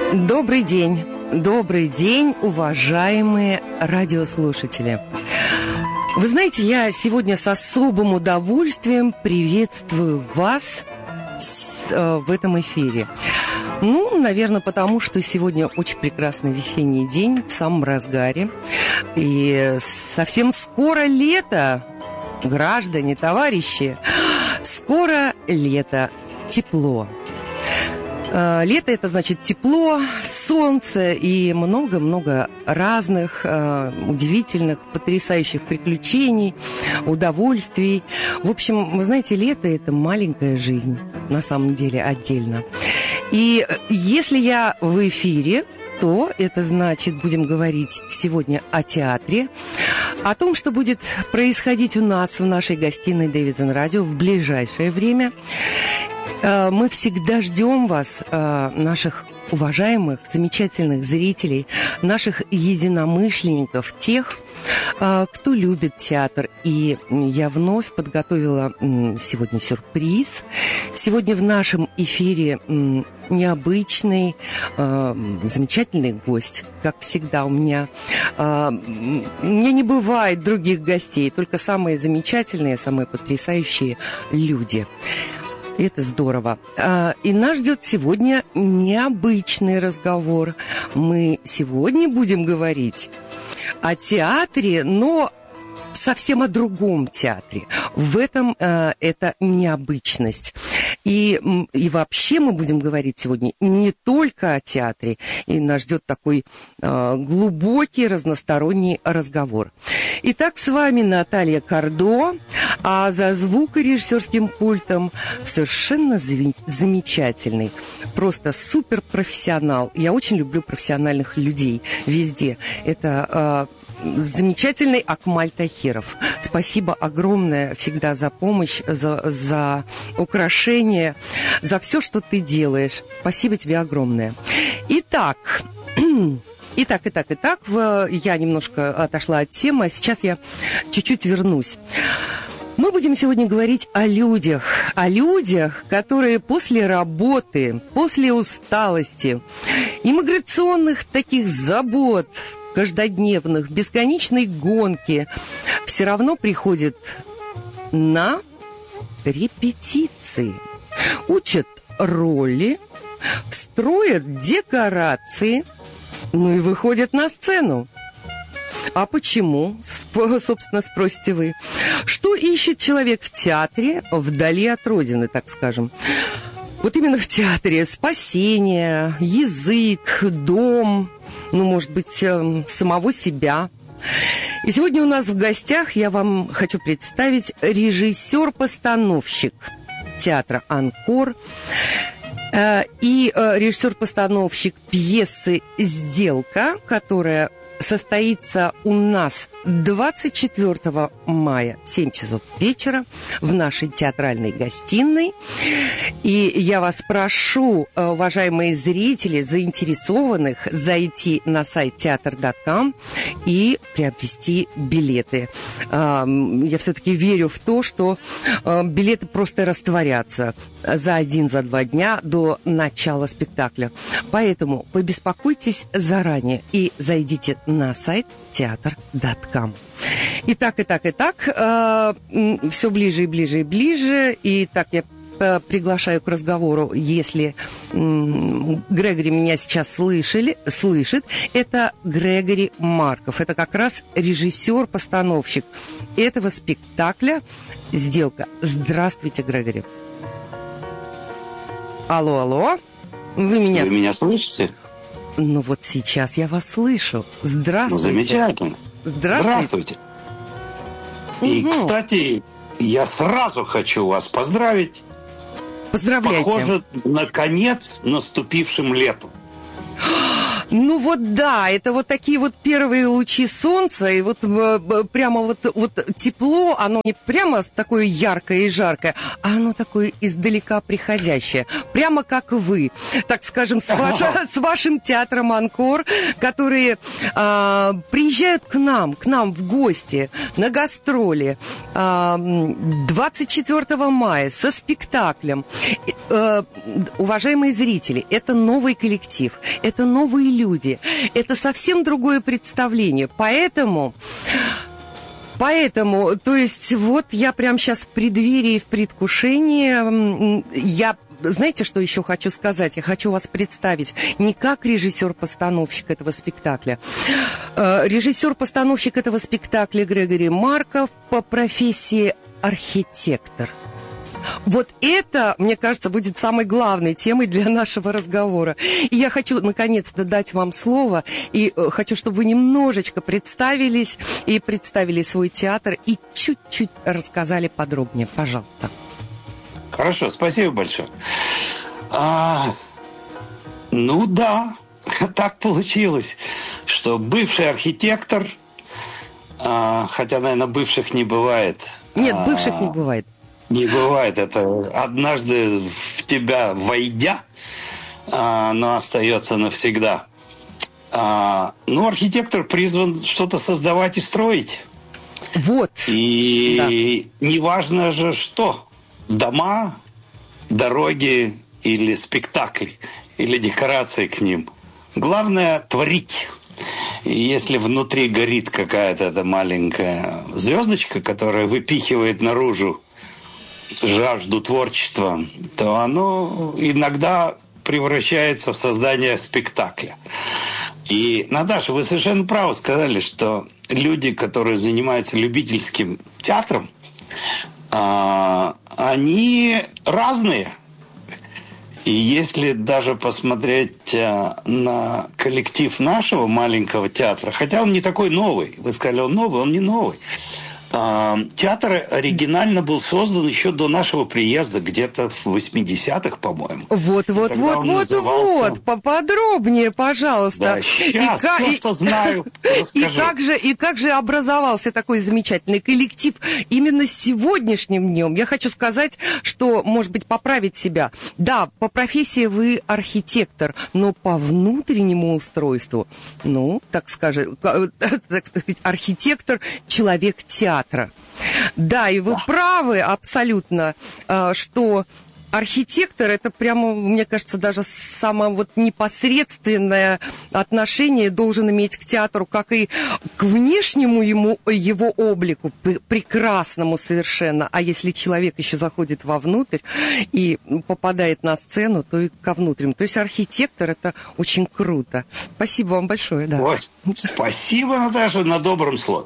Добрый день, уважаемые радиослушатели. Вы знаете, я сегодня с особым удовольствием приветствую вас в этом эфире. Наверное, потому что сегодня очень прекрасный весенний день, в самом разгаре. И совсем скоро лето, граждане, товарищи. Скоро лето, тепло. Лето – это значит тепло, солнце и много-много разных удивительных, потрясающих приключений, удовольствий. В общем, вы знаете, лето – это маленькая жизнь, на самом деле, отдельно. И если я в эфире, то это значит, будем говорить сегодня о театре, о том, что будет происходить у нас в нашей гостиной Davidson Radio в ближайшее время. Мы всегда ждем вас, наших уважаемых, замечательных зрителей, наших единомышленников, тех, кто любит театр. И я вновь подготовила сегодня сюрприз. Сегодня в нашем эфире необычный, замечательный гость. Как всегда, у меня не бывает других гостей, только самые замечательные, самые потрясающие люди. Это здорово. И нас ждет сегодня необычный разговор. Мы сегодня будем говорить о театре, но совсем о другом театре. В этом это необычность. И вообще мы будем говорить сегодня не только о театре, и нас ждет такой глубокий, разносторонний разговор. Итак, с вами Наталья Кардо, а за звукорежиссерским пультом совершенно замечательный, просто суперпрофессионал. Я очень люблю профессиональных людей везде. Это замечательный Акмаль Тахиров. Спасибо огромное всегда за помощь, за украшение, за все, что ты делаешь. Спасибо тебе огромное. Итак, я немножко отошла от темы, а сейчас я чуть-чуть вернусь. Мы будем сегодня говорить о людях, которые после работы, после усталости, иммиграционных таких забот, каждодневных, бесконечной гонки, все равно приходят на репетиции, учат роли, строят декорации, и выходят на сцену. А почему, собственно, спросите вы? Что ищет человек в театре вдали от родины, так скажем? Вот именно в театре спасение, язык, дом, может быть, самого себя. И сегодня у нас в гостях я вам хочу представить режиссер-постановщик театра «Анкор» и режиссер-постановщик пьесы «Сделка», которая состоится у нас 24 мая в 7 часов вечера в нашей театральной гостиной. И я вас прошу, уважаемые зрители, заинтересованных, зайти на сайт театр.com и приобрести билеты. Я все-таки верю в то, что билеты просто растворятся за 1-2 дня до начала спектакля. Поэтому побеспокойтесь заранее и зайдите на сайт театр.com. Итак, все ближе и ближе и ближе. Итак, я приглашаю к разговору, если Грегори меня сейчас слышит, это Грегори Марков. Это как раз режиссер-постановщик этого спектакля «Сделка». Здравствуйте, Грегори. Алло. Вы меня слышите? Вот сейчас я вас слышу. Здравствуйте. Замечательно. Здравствуйте. И, кстати, я сразу хочу вас поздравить. Поздравляйте. Похоже, наконец наступившим летом. Ну вот да, это вот такие вот первые лучи солнца, и вот прямо вот тепло, оно не прямо такое яркое и жаркое, а оно такое издалека приходящее. Прямо как вы, так скажем, с вашим театром «Анкор», которые приезжают к нам в гости, на гастроли 24 мая со спектаклем. Уважаемые зрители, это новый коллектив, это новые люди, это совсем другое представление. Поэтому, то есть, вот я прямо сейчас в преддверии, в предвкушении, знаете, что еще хочу сказать? Я хочу вас представить не как режиссер-постановщик этого спектакля. Режиссер-постановщик этого спектакля Грегори Марков по профессии архитектор. Вот это, мне кажется, будет самой главной темой для нашего разговора. И я хочу, наконец-то, дать вам слово. И хочу, чтобы вы немножечко представились и представили свой театр. И чуть-чуть рассказали подробнее. Пожалуйста. Хорошо, спасибо большое. Ну да, так получилось, что бывший архитектор, хотя, наверное, бывших не бывает. Нет, бывших не бывает. Не бывает. Это однажды в тебя войдя, оно остается навсегда. Ну, архитектор призван что-то создавать и строить. Вот. И да. Неважно же что. Дома, дороги или спектакли, или декорации к ним. Главное – творить. И если внутри горит какая-то эта маленькая звездочка, которая выпихивает наружу жажду творчества, то оно иногда превращается в создание спектакля. И, Наташа, вы совершенно правы сказали, что люди, которые занимаются любительским театром, они разные. И если даже посмотреть на коллектив нашего маленького театра, хотя он не такой новый, вы сказали, он новый, он не новый. Театр оригинально был создан еще до нашего приезда, где-то в 80-х, по-моему. Вот, поподробнее, пожалуйста. Да, сейчас, просто знаю, расскажу. И как же образовался такой замечательный коллектив именно с сегодняшним днем? Я хочу сказать, что, может быть, поправить себя. Да, по профессии вы архитектор, но по внутреннему устройству, так сказать, архитектор, человек театра. Да, и вы правы абсолютно, что архитектор – это прямо, мне кажется, даже самое вот непосредственное отношение должен иметь к театру, как и к внешнему его облику, прекрасному совершенно. А если человек еще заходит вовнутрь и попадает на сцену, то и ко внутреннему. То есть архитектор – это очень круто. Спасибо вам большое. Да. Ой, спасибо, Наташа, на добром слове.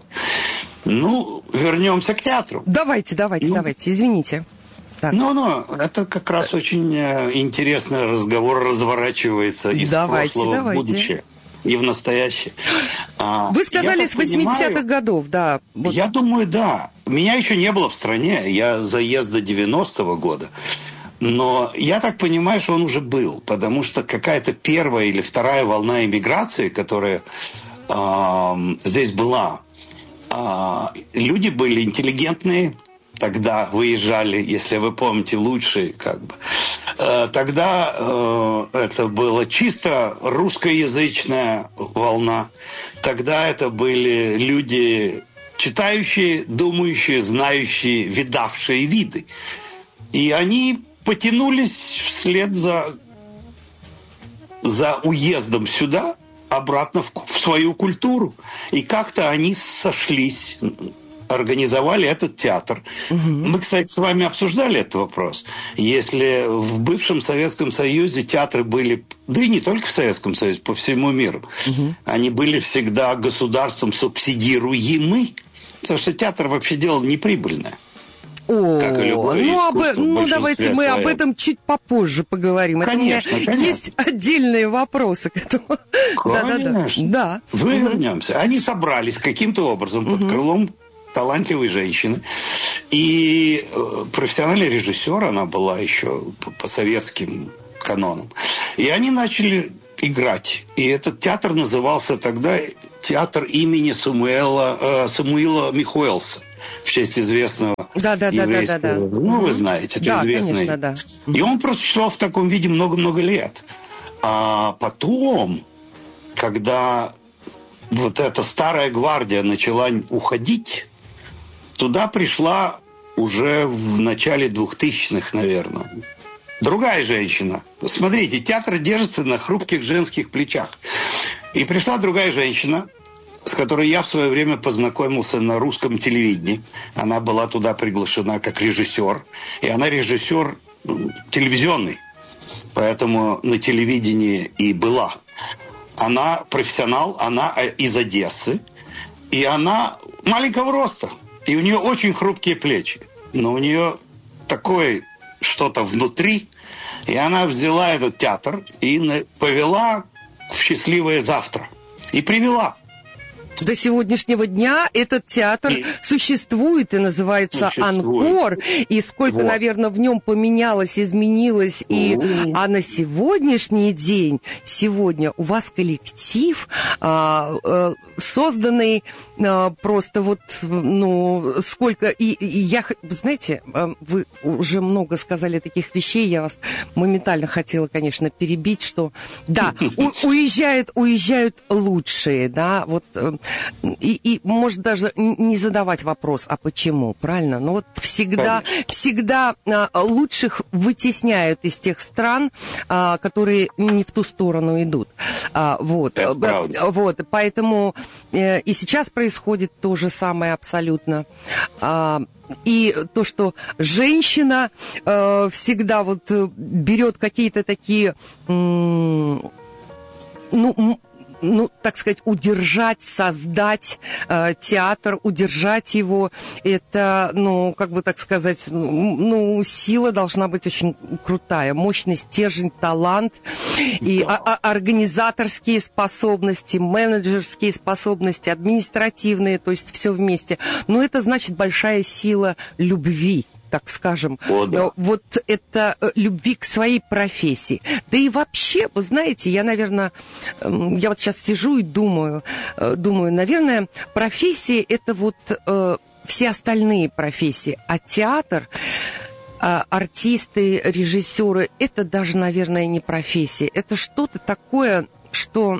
Вернемся к театру. Давайте, извините. Так. Это как раз очень интересный разговор разворачивается из прошлого в будущее и в настоящее. Вы сказали, с 80-х годов, да. Вот. Я думаю, да. Меня еще не было в стране. Я заезд до 90-го года. Но я так понимаю, что он уже был. Потому что какая-то первая или вторая волна эмиграции, которая здесь была, люди были интеллигентные, тогда выезжали, если вы помните, лучшие Тогда это была чисто русскоязычная волна. Тогда это были люди читающие, думающие, знающие, видавшие виды. И они потянулись вслед за уездом сюда, обратно в свою культуру. И как-то они сошлись, организовали этот театр. Угу. Мы, кстати, с вами обсуждали этот вопрос. Если в бывшем Советском Союзе театры были, да и не только в Советском Союзе, по всему миру, они были всегда государством субсидируемы, потому что театр вообще дело неприбыльное. Давайте мы об этом чуть попозже поговорим. Конечно. Есть отдельные вопросы к этому. Конечно. Да. Вернемся. Они собрались каким-то образом под крылом талантливой женщины. И профессиональный режиссер, она была еще по советским канонам. И они начали играть. И этот театр назывался тогда театр имени Самуила Михуэлса, в честь известного еврейского. Ну, вы знаете, это известный. Конечно, да. И он просуществовал в таком виде много-много лет. А потом, когда вот эта старая гвардия начала уходить, туда пришла уже в начале 2000-х, наверное, другая женщина. Смотрите, театр держится на хрупких женских плечах. И пришла другая женщина, с которой я в свое время познакомился на русском телевидении. Она была туда приглашена как режиссер. И она режиссер телевизионный. Поэтому на телевидении и была. Она профессионал, она из Одессы. И она маленького роста. И у нее очень хрупкие плечи. Но у нее такое что-то внутри. И она взяла этот театр и повела в счастливое завтра. И привела. До сегодняшнего дня этот театр существует и называется «Анкор». И сколько, наверное, в нем поменялось, изменилось. А на сегодняшний день, сегодня у вас коллектив, созданный просто вот, ну, сколько... И я, знаете, вы уже много сказали таких вещей, я вас моментально хотела, конечно, перебить, что, да, уезжают лучшие, да, вот... И может даже не задавать вопрос, а почему, правильно? Но вот всегда лучших вытесняют из тех стран, которые не в ту сторону идут. Вот, поэтому и сейчас происходит то же самое абсолютно. И то, что женщина всегда вот берет какие-то такие... Ну, так сказать, удержать, создать театр, удержать его, это, ну, как бы так сказать, ну, сила должна быть очень крутая, мощный стержень, талант, и организаторские способности, менеджерские способности, административные, то есть все вместе. Но это значит большая сила любви, так скажем, вот это любви к своей профессии. Да и вообще, вы знаете, я, наверное, я вот сейчас сижу и думаю, наверное, профессия – это вот все остальные профессии, а театр, артисты, режиссеры – это даже, наверное, не профессия, это что-то такое, что...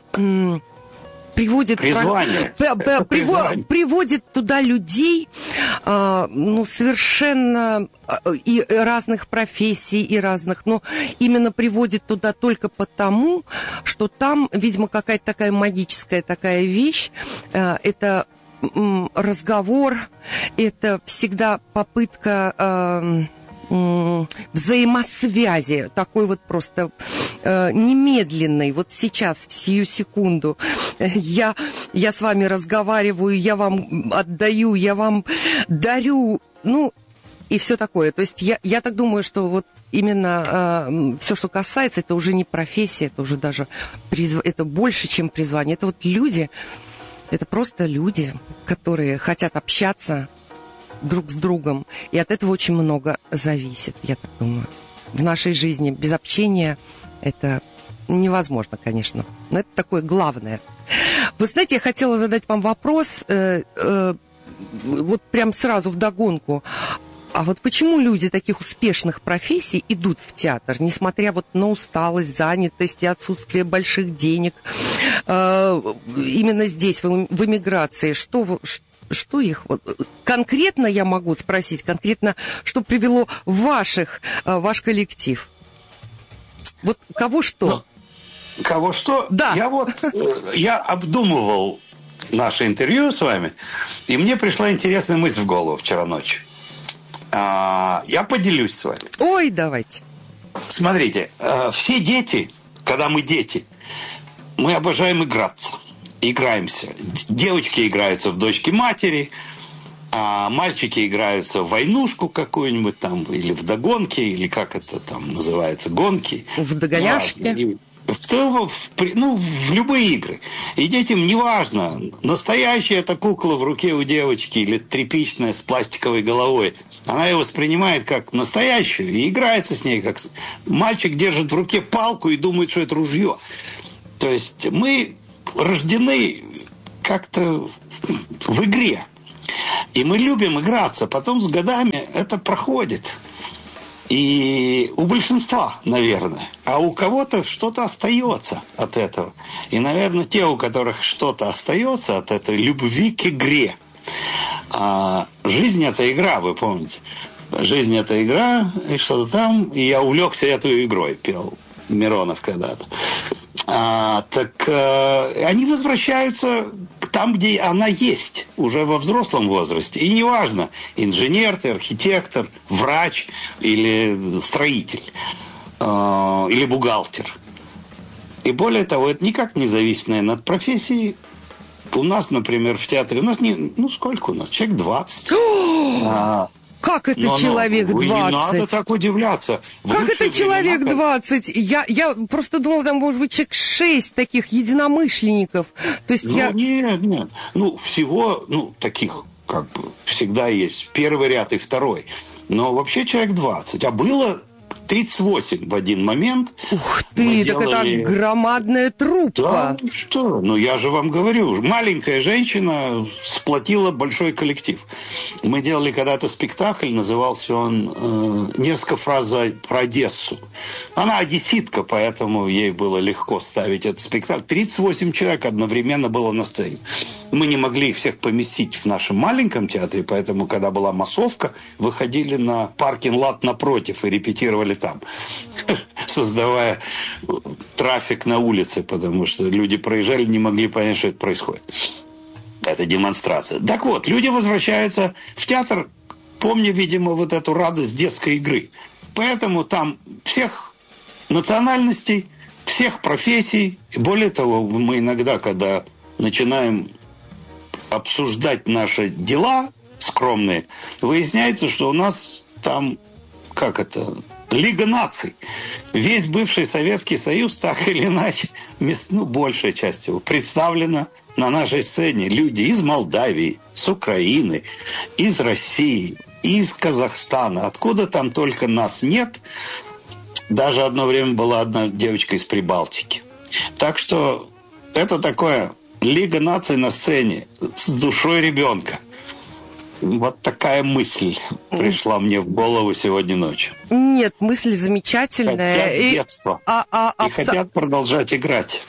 приводит туда людей, ну, совершенно и разных профессий, и разных, но именно приводит туда только потому, что там, видимо, какая-то такая магическая такая вещь, это разговор, это всегда попытка... взаимосвязи, такой вот просто немедленной. Вот сейчас, в сию секунду, я с вами разговариваю, я вам отдаю, я вам дарю, ну, и все такое. То есть я так думаю, что вот именно все, что касается, это уже не профессия, это уже даже это больше, чем призвание. Это вот люди, это просто люди, которые хотят общаться друг с другом. И от этого очень много зависит, я так думаю. В нашей жизни без общения это невозможно, конечно. Но это такое главное. Вы знаете, я хотела задать вам вопрос, вот прям сразу вдогонку. А вот почему люди таких успешных профессий идут в театр, несмотря вот на усталость, занятость и отсутствие больших денег? Именно здесь, в эмиграции, что их... Конкретно я могу спросить, конкретно, что привело ваш коллектив? Вот кого что? Кого что? Да. Я обдумывал наше интервью с вами, и мне пришла интересная мысль в голову вчера ночью. Я поделюсь с вами. Ой, давайте. Смотрите, все дети, когда мы дети, мы обожаем играться. Играемся. Девочки играются в дочки матери, а мальчики играются в войнушку какую-нибудь там, или в догонки, или как это там называется, гонки. В догоняшки. В любые игры. И детям не важно, настоящая эта кукла в руке у девочки или тряпичная с пластиковой головой. Она ее воспринимает как настоящую и играется с ней. Как... Мальчик держит в руке палку и думает, что это ружье. То есть мы рождены как-то в игре. И мы любим играться. Потом с годами это проходит. И у большинства, наверное. А у кого-то что-то остается от этого. И, наверное, те, у которых что-то остается от этой любви к игре. А жизнь – это игра, вы помните. Жизнь – это игра, и что-то там. И я увлекся этой игрой, пел Миронов когда-то. Они возвращаются там, где она есть, уже во взрослом возрасте. И неважно, инженер ты, архитектор, врач или строитель, или бухгалтер. И более того, это никак не зависит, наверное, от профессии. У нас, например, в театре, у нас сколько у нас? Человек 20. Как это человек 20? Не надо так удивляться. Как это человек 20? Я просто думала, там может быть человек 6 таких единомышленников. То есть Нет. Всего, таких, как бы, всегда есть первый ряд и второй. Но вообще человек 20. А было 38 в один момент. Ух ты, так это громадная труппа. Да, что? Я же вам говорю, маленькая женщина сплотила большой коллектив. Мы делали когда-то спектакль, назывался он «Несколько фраз про Одессу». Она одесситка, поэтому ей было легко ставить этот спектакль. 38 человек одновременно было на сцене. Мы не могли их всех поместить в нашем маленьком театре, поэтому, когда была массовка, выходили на паркинг-лот напротив и репетировали там, создавая трафик на улице, потому что люди проезжали, не могли понять, что это происходит. Это демонстрация. Так вот, люди возвращаются в театр, помня, видимо, вот эту радость детской игры. Поэтому там всех национальностей, всех профессий. И более того, мы иногда, когда начинаем обсуждать наши дела скромные, выясняется, что у нас там, Лига наций. Весь бывший Советский Союз, так или иначе, большая часть его, представлена на нашей сцене. Люди из Молдавии, с Украины, из России, из Казахстана. Откуда там только нас нет. Даже одно время была одна девочка из Прибалтики. Так что это такое Лига наций на сцене с душой ребенка. Вот такая мысль пришла мне в голову сегодня ночью. Нет, мысль замечательная. Хотят детства. И хотят продолжать играть.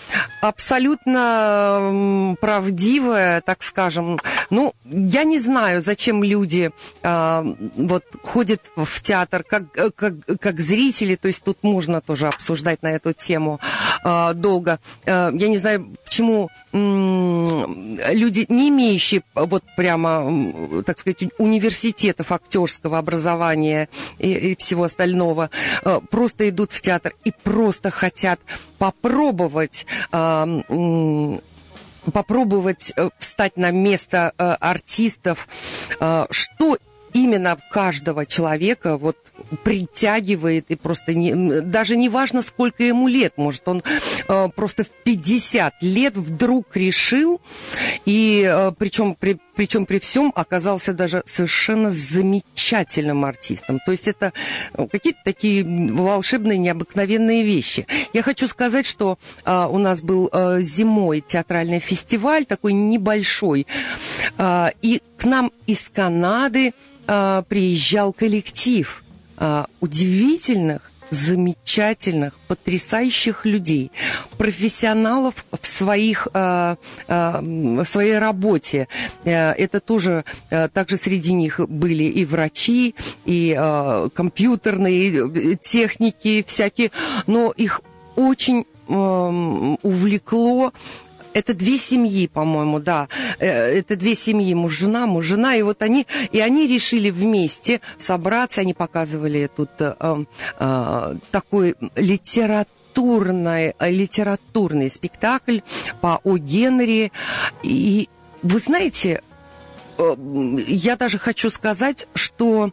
Абсолютно правдивая, так скажем. Я не знаю, зачем люди ходят в театр как зрители. То есть тут можно тоже обсуждать на эту тему долго. Я не знаю, почему люди, не имеющие так сказать, университетов актерского образования и всего остального, просто идут в театр и просто хотят попробовать встать на место артистов, что именно каждого человека притягивает, и просто даже не важно, сколько ему лет, может, он просто в 50 лет вдруг решил, и причем при всем оказался даже совершенно замечательным артистом. То есть это какие-то такие волшебные, необыкновенные вещи. Я хочу сказать, что у нас был зимой театральный фестиваль, такой небольшой, и к нам из Канады приезжал коллектив удивительных, замечательных, потрясающих людей, профессионалов в своей работе. Это тоже, также среди них были и врачи, и компьютерные техники всякие, но их очень увлекло. Это 2 семьи, по-моему, да. Это 2 семьи, муж, жена. И они решили вместе собраться. Они показывали тут такой литературный спектакль по О. Генри. И вы знаете, я даже хочу сказать, что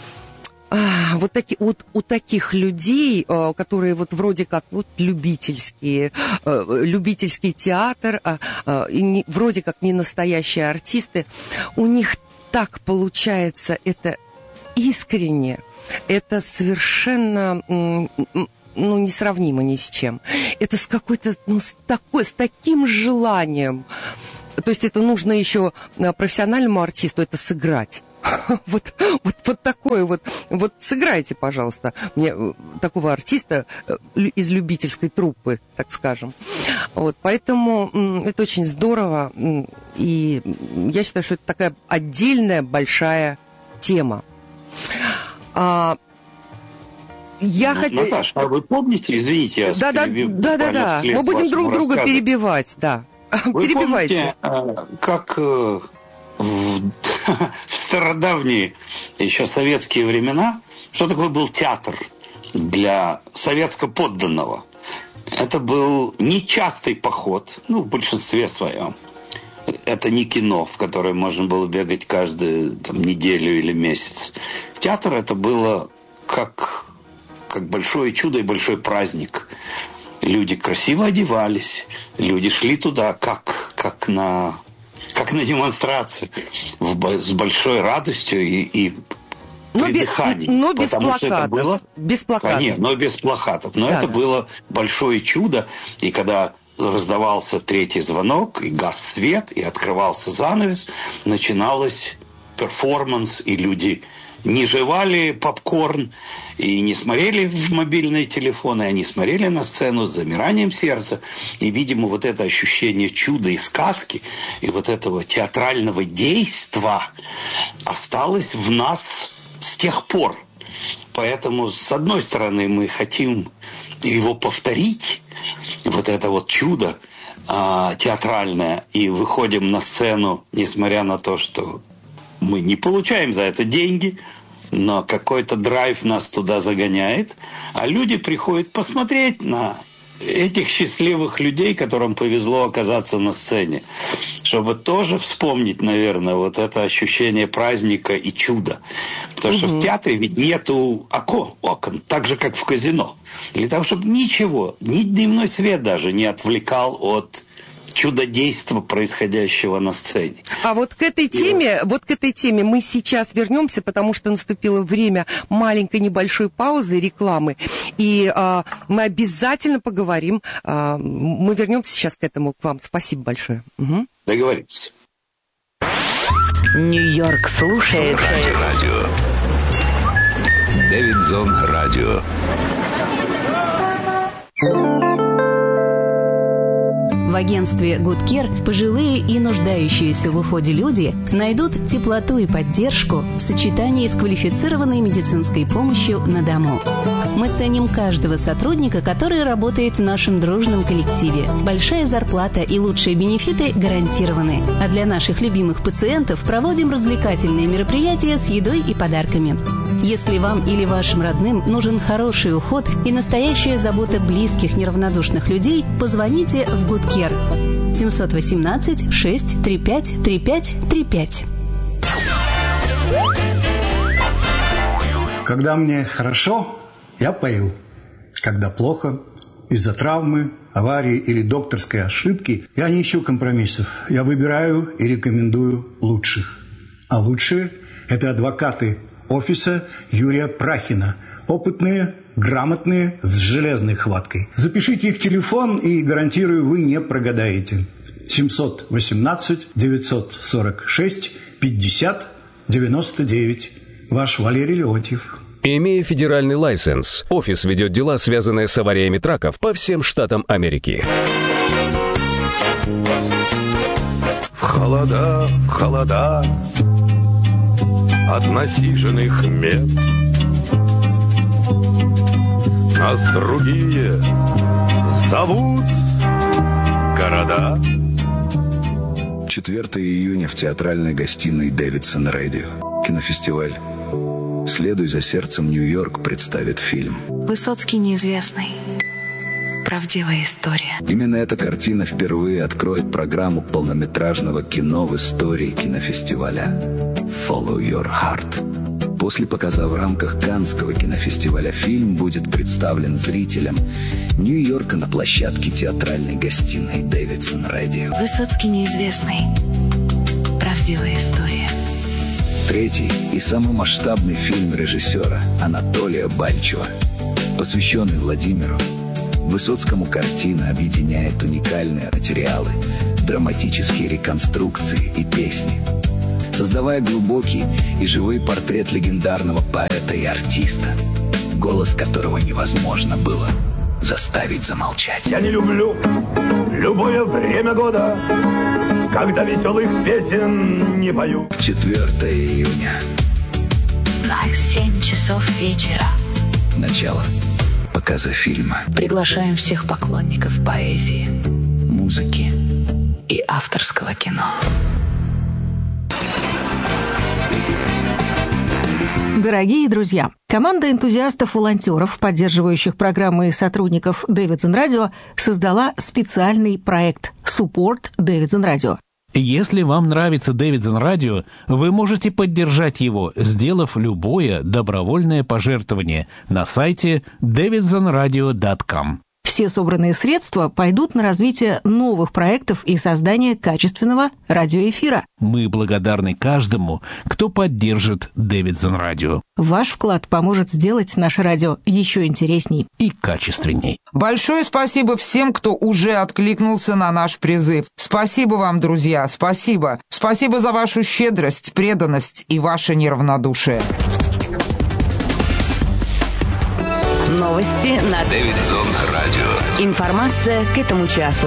у таких людей, которые вроде как любительский театр, вроде как не настоящие артисты, у них так получается это искренне, это совершенно несравнимо ни с чем. Это с какой-то, с таким желанием. То есть это нужно еще профессиональному артисту это сыграть. Вот такое вот сыграйте, пожалуйста, мне такого артиста из любительской труппы, так скажем. Вот, поэтому это очень здорово, и я считаю, что это такая отдельная большая тема. Наташа, а вы помните, извините, я перебью. Да. Мы будем друг друга перебивать, да. Вы помните, как в стародавние еще советские времена, что такое был театр для советско-подданного? Это был нечастый поход, в большинстве своем. Это не кино, в которое можно было бегать каждую неделю или месяц. Театр это было как большое чудо и большой праздник. Люди красиво одевались, люди шли туда как на демонстрацию с большой радостью и придыханием. Но без плакатов. Без плакатов. Конечно, но без плакатов. Но это было большое чудо. И когда раздавался третий звонок, и гас свет, и открывался занавес, начиналось перформанс, и люди не жевали попкорн и не смотрели в мобильные телефоны, они смотрели на сцену с замиранием сердца. И, видимо, вот это ощущение чуда и сказки, и вот этого театрального действа осталось в нас с тех пор. Поэтому, с одной стороны, мы хотим его повторить, вот это вот чудо театральное, и выходим на сцену, несмотря на то, что мы не получаем за это деньги, но какой-то драйв нас туда загоняет, а люди приходят посмотреть на этих счастливых людей, которым повезло оказаться на сцене, чтобы тоже вспомнить, наверное, вот это ощущение праздника и чуда. Потому что в театре ведь нету окон, так же, как в казино. Для того, чтобы ничего, ни дневной свет даже не отвлекал от чудодейства, происходящего на сцене. А вот к этой теме мы сейчас вернемся, потому что наступило время маленькой небольшой паузы, рекламы, и мы обязательно поговорим. Мы вернемся сейчас к этому, к вам. Спасибо большое. Угу. Договорились. Нью-Йорк слушает радио. Дэвидзон радио. В агентстве Good Care пожилые и нуждающиеся в уходе люди найдут теплоту и поддержку в сочетании с квалифицированной медицинской помощью на дому. Мы ценим каждого сотрудника, который работает в нашем дружном коллективе. Большая зарплата и лучшие бенефиты гарантированы. А для наших любимых пациентов проводим развлекательные мероприятия с едой и подарками. Если вам или вашим родным нужен хороший уход и настоящая забота близких неравнодушных людей, позвоните в Good Care 718-635-3535. Когда мне хорошо, я пою. Когда плохо, из-за травмы, аварии или докторской ошибки, я не ищу компромиссов. Я выбираю и рекомендую лучших. А лучшие – это адвокаты офиса Юрия Прахина. Опытные, грамотные, с железной хваткой. Запишите их телефон, и, гарантирую, вы не прогадаете. 718-946-50-99. Ваш Валерий Леонтьев. Имея федеральный лайсенс, офис ведет дела, связанные с авариями траков по всем штатам Америки. В холода от насиженных мест нас другие зовут города. 4 июня в театральной гостиной Дэвидсон Радио. Кинофестиваль «Следуй за сердцем, Нью-Йорк» представит фильм Высоцкий неизвестный. Правдивая история. Именно эта картина впервые откроет программу полнометражного кино в истории кинофестиваля «Follow Your Heart». После показа в рамках Каннского кинофестиваля фильм будет представлен зрителям Нью-Йорка на площадке театральной гостиной Дэвидсон Радио. Высоцкий неизвестный. Правдивая история. Третий и самый масштабный фильм режиссера Анатолия Бальчева. посвященный Владимиру, Высоцкому картина объединяет уникальные материалы, драматические реконструкции и песни, создавая глубокий и живой портрет легендарного поэта и артиста, голос которого невозможно было заставить замолчать. Я не люблю любое время года, когда веселых песен не пою. 4 июня. 7 часов вечера. Начало показа фильма. Приглашаем всех поклонников поэзии, музыки и авторского кино. Дорогие друзья, команда энтузиастов-волонтеров, поддерживающих программы и сотрудников Davidson Radio, создала специальный проект «Support Davidson Radio». Если вам нравится Davidson Radio, вы можете поддержать его, сделав любое добровольное пожертвование на сайте davidsonradio.com. Все собранные средства пойдут на развитие новых проектов и создание качественного радиоэфира. Мы благодарны каждому, кто поддержит Davidson Radio. Ваш вклад поможет сделать наше радио еще интересней и качественней. Большое спасибо всем, кто уже откликнулся на наш призыв. Спасибо вам, друзья, спасибо. Спасибо за вашу щедрость, преданность и ваше неравнодушие. Новости на Davidson Radio. Информация к этому часу.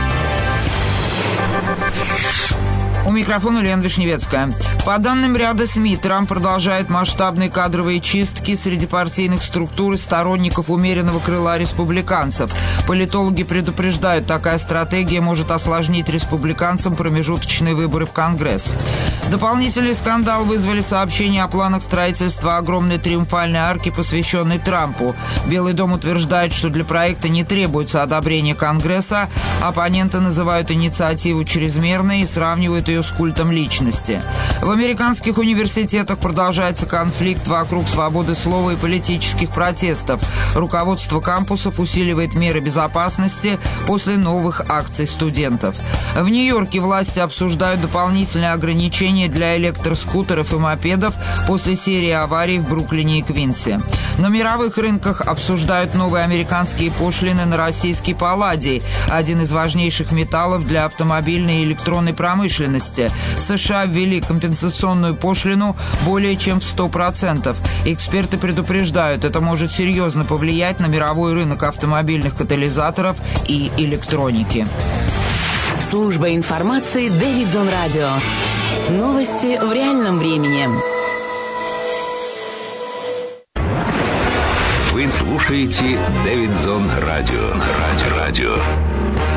У микрофона Лена Вишневецкая. По данным ряда СМИ, Трамп продолжает масштабные кадровые чистки среди партийных структур и сторонников умеренного крыла республиканцев. Политологи предупреждают, такая стратегия может осложнить республиканцам промежуточные выборы в Конгресс. Дополнительный скандал вызвали сообщения о планах строительства огромной триумфальной арки, посвященной Трампу. Белый дом утверждает, что для проекта не требуется одобрение Конгресса. Оппоненты называют инициативу чрезмерной и сравнивают ее с культом личности. В американских университетах продолжается конфликт вокруг свободы слова и политических протестов. Руководство кампусов усиливает меры безопасности после новых акций студентов. В Нью-Йорке власти обсуждают дополнительные ограничения для электроскутеров и мопедов после серии аварий в Бруклине и Квинсе. На мировых рынках обсуждают новые американские пошлины на российский палладий, один из важнейших металлов для автомобильной и электронной промышленности. США ввели компенсационную пошлину более чем в 100%. Эксперты предупреждают, это может серьезно повлиять на мировой рынок автомобильных катализаторов и электроники. Служба информации Davidson Radio. Новости в реальном времени. Вы слушаете Davidson Radio.